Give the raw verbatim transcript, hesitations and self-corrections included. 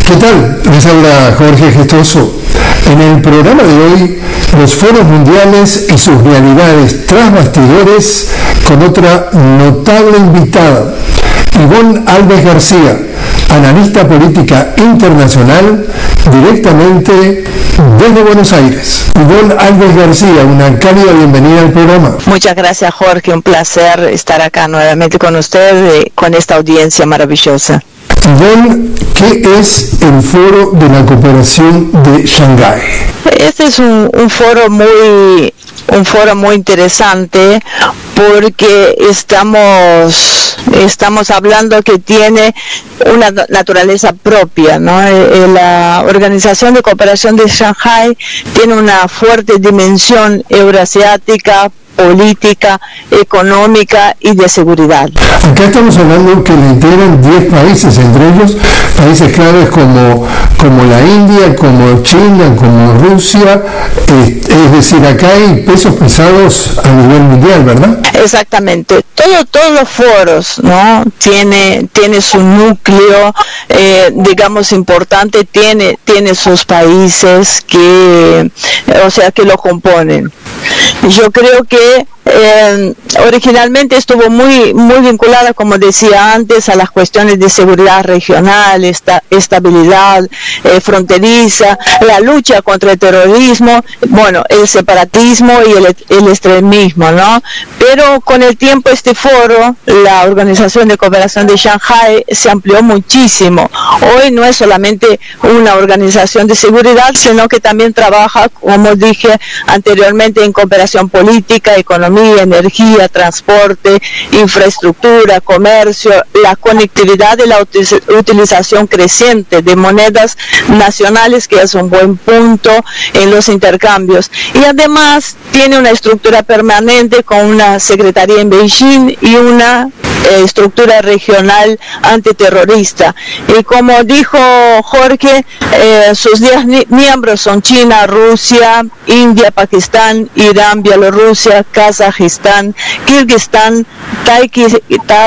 ¿Qué tal? Les habla Jorge Gestoso. En el programa de hoy, los foros mundiales y sus realidades tras bastidores, con otra notable invitada, Ivonne Alves García, analista política internacional, directamente desde Buenos Aires. Ivonne Alves García, una cálida bienvenida al programa. Muchas gracias, Jorge, un placer estar acá nuevamente con usted, con esta audiencia maravillosa. Ivonne, ¿qué es el Foro de la Cooperación de Shanghái? Este es un, un foro muy un foro muy interesante porque estamos estamos hablando que tiene una naturaleza propia, ¿no? La Organización de Cooperación de Shanghái tiene una fuerte dimensión euroasiática, política, económica y de seguridad. Acá estamos hablando que le integran diez países, entre ellos países claves como, como la India, como China, como Rusia, eh, es decir, acá hay pesos pesados a nivel mundial, ¿verdad? Exactamente, todo, todos los foros, ¿no? Tiene, tiene su núcleo, eh, digamos, importante, tiene, tiene sus países que, o sea, que lo componen. Yo creo que eh, originalmente estuvo muy muy vinculada, como decía antes, a las cuestiones de seguridad regional, esta, estabilidad eh, fronteriza, la lucha contra el terrorismo, bueno, el separatismo y el, el extremismo, ¿no? Pero con el tiempo este foro, la Organización de Cooperación de Shanghái, se amplió muchísimo. Hoy no es solamente una organización de seguridad, sino que también trabaja, como dije anteriormente, en cooperación política, economía, energía, transporte, infraestructura, comercio, la conectividad y la utilización creciente de monedas nacionales, que es un buen punto en los intercambios. Y además tiene una estructura permanente con una secretaría en Beijing y una eh, estructura regional antiterrorista. Y como dijo Jorge, eh, sus diez miembros son China, Rusia, India, Pakistán, Irán, Bielorrusia, Kazajistán, Kirguistán, Tayikistán,